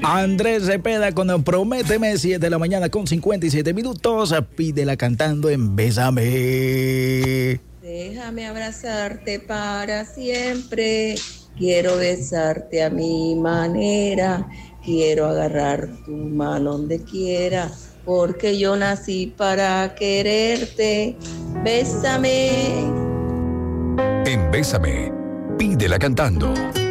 Andrés Cepeda con Prométeme, 7 de la mañana con 57 minutos. Pídela cantando en Bésame. Déjame abrazarte para siempre. Quiero besarte a mi manera. Quiero agarrar tu mano donde quiera. Porque yo nací para quererte. Bésame. En Bésame, pídela cantando.